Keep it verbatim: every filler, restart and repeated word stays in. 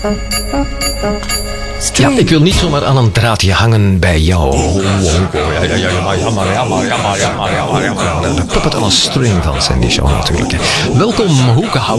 Ja, ik wil niet zomaar aan een draadje hangen bij jou. Ja, ja, ja, ja, jammer, jammer, jammer, jammer, jammer, jammer. De puppet aan een string van Sandy Shaw natuurlijk. Welkom, Hoekenhout.